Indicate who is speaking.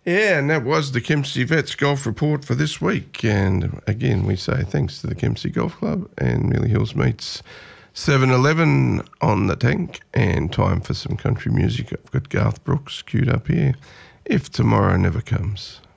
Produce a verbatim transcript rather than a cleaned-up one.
Speaker 1: Yeah, and that was the Kempsey Vets Golf Report for this week. And again, we say thanks to the Kempsey Golf Club and Mealy Hills Meets seven eleven on the tank. And time for some country music. I've got Garth Brooks queued up here. If Tomorrow Never Comes.